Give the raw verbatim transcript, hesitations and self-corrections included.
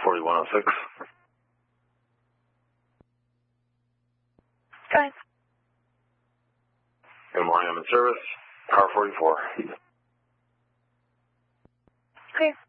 forty-one oh six. Go ahead. Good morning, I'm in service. Car forty-four. Clear.